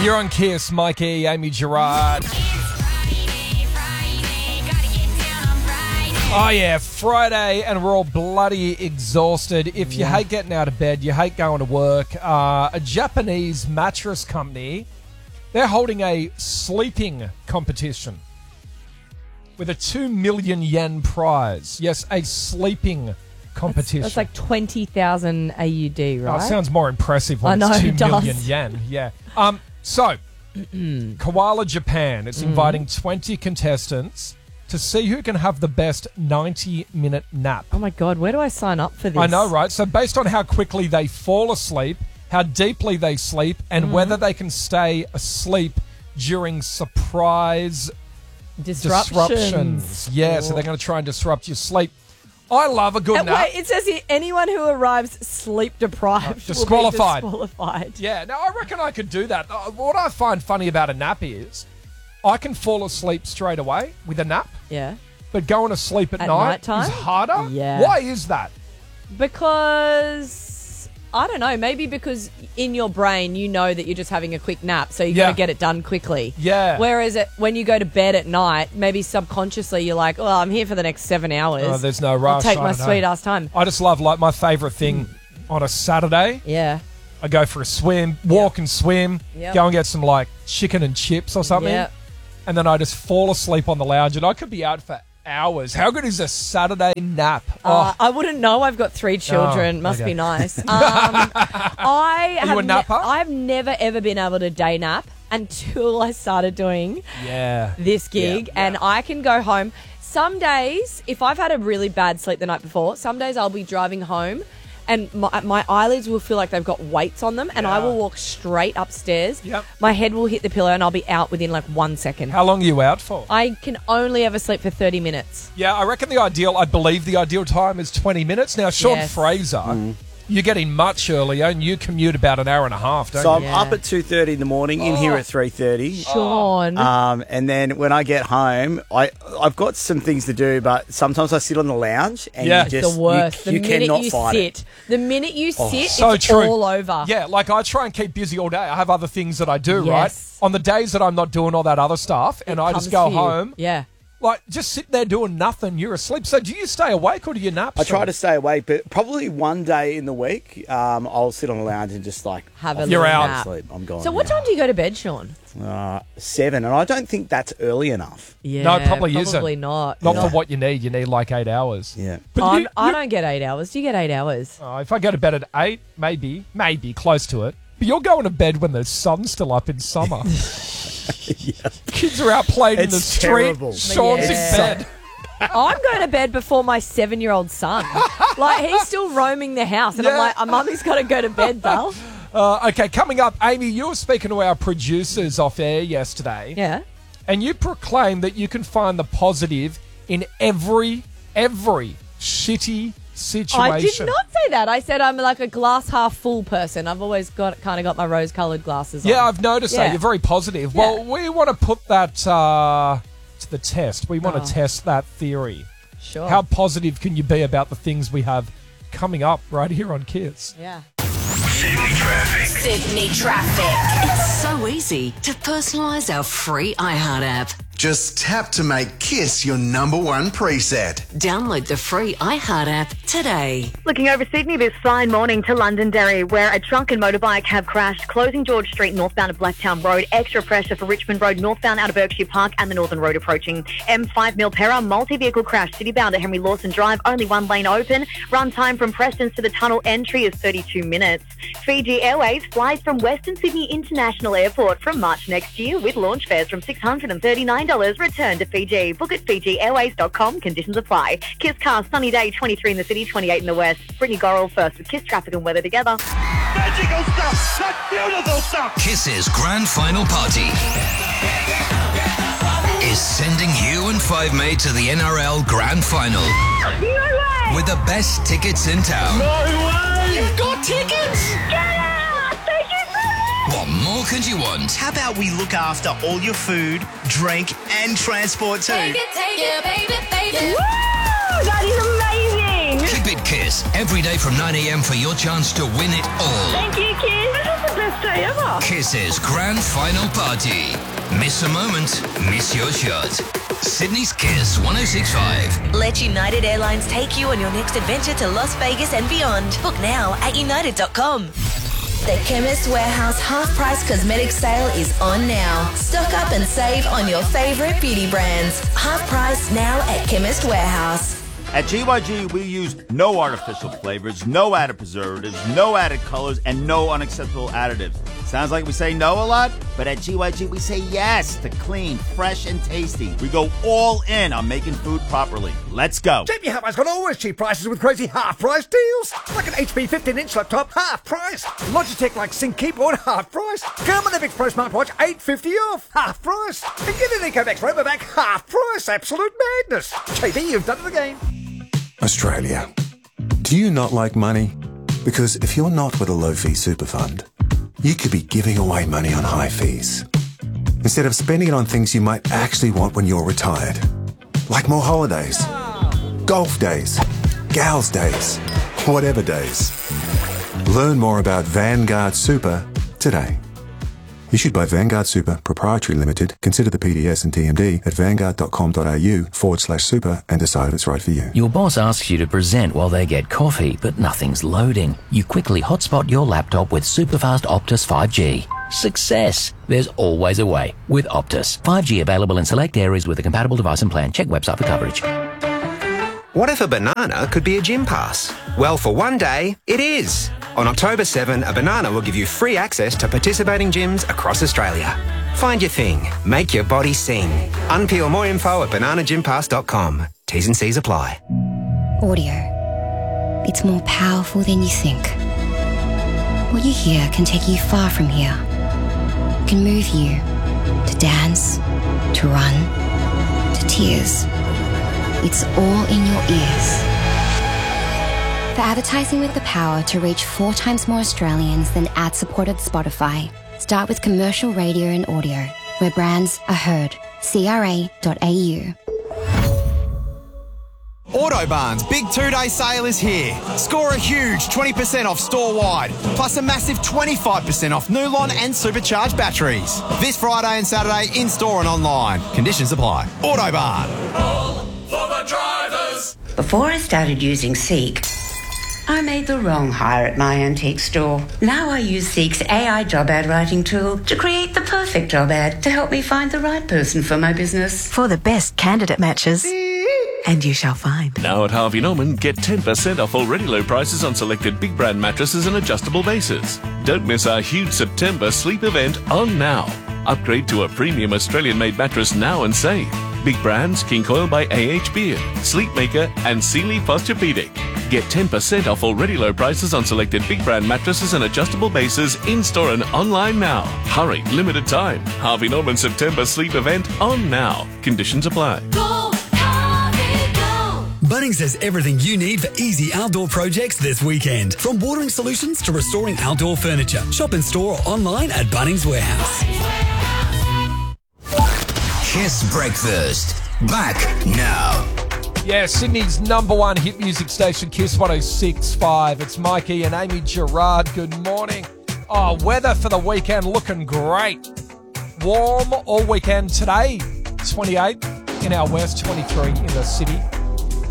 You're on Kiss, Mikey, Amy Gerard. Oh yeah, Friday, and we're all bloody exhausted. If you hate getting out of bed, you hate going to work, a Japanese mattress company, they're holding a sleeping competition with a 2 million yen prize. Yes, a sleeping competition. That's like 20,000 AUD, right? Oh, it sounds more impressive when it's 2 million yen. Yeah. So, Koala Japan is inviting 20 contestants to see who can have the best 90-minute nap. Oh, my God. Where do I sign up for this? I know, right? So based on how quickly they fall asleep, how deeply they sleep, and whether they can stay asleep during surprise disruptions. Yeah, so they're going to try and disrupt your sleep. I love a good nap. Wait, it says here, anyone who arrives sleep-deprived disqualified. will be disqualified. Yeah, now I reckon I could do that. What I find funny about a nap is I can fall asleep straight away with a nap. Yeah. But going to sleep at night nighttime is harder? Yeah. Why is that? Because, I don't know, maybe because in your brain you know that you're just having a quick nap, so you got to get it done quickly. Yeah. Whereas when you go to bed at night, maybe subconsciously you're like, well, I'm here for the next 7 hours. Oh, there's no rush. I'll take my sweet-ass time. I just love, like, my favourite thing on a Saturday. Yeah. I go for a swim, walk and swim, go and get some, like, chicken and chips or something. Yep. And then I just fall asleep on the lounge, and I could be out for hours. How good is a Saturday nap? I wouldn't know. I've got 3 children. Must be nice. Are you a napper? I've never, ever been able to day nap until I started doing this gig. Yeah. And I can go home. Some days, if I've had a really bad sleep the night before, some days I'll be driving home and my eyelids will feel like they've got weights on them, and I will walk straight upstairs. Yep. My head will hit the pillow and I'll be out within like 1 second. How long are you out for? I can only ever sleep for 30 minutes. Yeah, I reckon I believe the ideal time is 20 minutes. Now, Sean Fraser, you get in much earlier and you commute about an hour and a half, don't you? So I'm up at 2:30 in the morning, in here at 3:30. Sean. And then when I get home, I've got some things to do, but sometimes I sit on the lounge and you It's just the worst. you cannot fight it. The minute you sit, so it's true. all over. Yeah, like I try and keep busy all day. I have other things that I do, Yes. right? On the days that I'm not doing all that other stuff and I just go home, Yeah. like just sit there doing nothing, you're asleep. So do you stay awake or do you nap? I try to stay awake, but probably one day in the week, I'll sit on the lounge and just like Have a You're little out. nap. sleep. I'm gone. So what time do you go to bed, Sean? 7, and I don't think that's early enough. Yeah, No, it probably isn't. Probably not. Not for what you need. You need like 8 hours. Yeah. But I don't get 8 hours. Do you get 8 hours? if I go to bed at 8, maybe close to it. But you're going to bed when the sun's still up in summer. Kids are out playing in the It's street. terrible. Sean's in bed. I'm going to bed before my 7-year-old son. Like, he's still roaming the house. And I'm like, Mummy's got to go to bed, Belle. Okay, coming up, Amy, you were speaking to our producers off air yesterday. Yeah. And you proclaimed that you can find the positive in every shitty situation. I did not say that. I said I'm like a glass half full person. I've always got my rose-coloured glasses on. Yeah, I've noticed that. Yeah. You're very positive. Yeah. Well, we want to put that to the test. We want to test that theory. Sure. How positive can you be about the things we have coming up right here on Kiss? Yeah. Sydney Traffic. It's so easy to personalise our free iHeart app. Just tap to make Kiss your number one preset. Download the free iHeart app today. Looking over Sydney this fine morning to Londonderry, where a drunken motorbike have crashed, closing George Street northbound of Blacktown Road. Extra pressure for Richmond Road northbound out of Berkshire Park and the Northern Road approaching. M5 Milperra, multi-vehicle crash, citybound at Henry Lawson Drive, only one lane open. Run time from Preston's to the tunnel entry is 32 minutes. Fiji Airways flies from Western Sydney International Airport from March next year with launch fares from $639. Return to Fiji. Book at FijiAirways.com. Conditions apply. Kiss Car, sunny day, 23 in the city, 28 in the west. Brittany Gorrell first with Kiss Traffic and Weather together. Magical stuff! That's beautiful stuff! Kiss's grand final party is sending you and Five Mate to the NRL Grand Final. No way! With the best tickets in town. No way! You've got tickets! Yeah! Thank you so much! What more could you want? How about we look after all your food, drink, and transport too? Take it, baby. Woo! That is amazing! Keep it Kiss every day from 9 a.m. for your chance to win it all. Thank you, kids. This is the best day ever. Kiss's grand final party. Miss a moment, miss your shot. Sydney's Kiss 106.5. Let United Airlines take you on your next adventure to Las Vegas and beyond. Book now at united.com. The Chemist Warehouse half-price cosmetic sale is on now. Stock up and save on your favourite beauty brands. Half price now at Chemist Warehouse. At GYG, we use no artificial flavors, no added preservatives, no added colors, and no unacceptable additives. Sounds like we say no a lot, but at GYG, we say yes to clean, fresh, and tasty. We go all in on making food properly. Let's go. JB Hi-Fi's got always cheap prices with crazy half-price deals. Like an HP 15-inch laptop, half price. Logitech like Sync keyboard, half price. Garmin Epix Pro smartwatch, $850 off, half price. And get an EcoMax Robovac, half price. Absolute madness. JB, you've done it again. Australia. Do you not like money? Because if you're not with a low-fee super fund, you could be giving away money on high fees instead of spending it on things you might actually want when you're retired, like more holidays, golf days, gals days, whatever days. Learn more about Vanguard Super today. Issued by Vanguard Super Proprietary Limited. Consider the PDS and TMD at vanguard.com.au/super and decide if it's right for you. Your boss asks you to present while they get coffee, but nothing's loading. You quickly hotspot your laptop with superfast Optus 5G. Success! There's always a way with Optus. 5G available in select areas with a compatible device and plan. Check website for coverage. What if a banana could be a gym pass? Well, for one day, it is. On October 7, a banana will give you free access to participating gyms across Australia. Find your thing. Make your body sing. Unpeel more info at bananagympass.com. T's and C's apply. Audio. It's more powerful than you think. What you hear can take you far from here. Can move you to dance, to run, to tears. It's all in your ears. For advertising with the power to reach 4 times more Australians than ad-supported Spotify, start with commercial radio and audio, where brands are heard. CRA.au. Autobarn's big 2-day sale is here. Score a huge 20% off store-wide, plus a massive 25% off Nulon and supercharged batteries. This Friday and Saturday in-store and online. Conditions apply. Autobarn. All for the drivers. Before I started using Seek, I made the wrong hire at my antique store. Now I use Seek's AI job ad writing tool to create the perfect job ad to help me find the right person for my business. For the best candidate matches. And you shall find. Now at Harvey Norman, get 10% off already low prices on selected big brand mattresses and adjustable bases. Don't miss our huge September sleep event on now. Upgrade to a premium Australian-made mattress now and save. Big brands, King Coil by AH Beard, Sleepmaker and Sealy Posturepedic. Get 10% off already low prices on selected big brand mattresses and adjustable bases in-store and online now. Hurry, limited time. Harvey Norman September sleep event on now. Conditions apply. Bunnings has everything you need for easy outdoor projects this weekend. From watering solutions to restoring outdoor furniture. Shop in store or online at Bunnings Warehouse. Kiss Breakfast. Back now. Yeah, Sydney's #1 hit music station, Kiss 106.5. It's Mikey and Amy Gerard. Good morning. Oh, weather for the weekend looking great. Warm all weekend today. 28 in our west, 23 in the city.